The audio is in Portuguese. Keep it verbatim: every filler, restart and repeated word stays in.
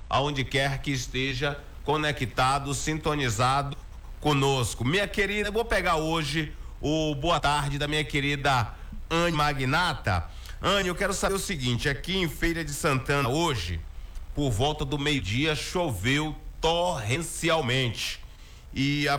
aonde quer que esteja conectado, sintonizado conosco. Minha querida, eu vou pegar hoje o boa tarde da minha querida Anne Magnata. Anne, eu quero saber o seguinte: aqui em Feira de Santana hoje, por volta do meio-dia, choveu torrencialmente. E a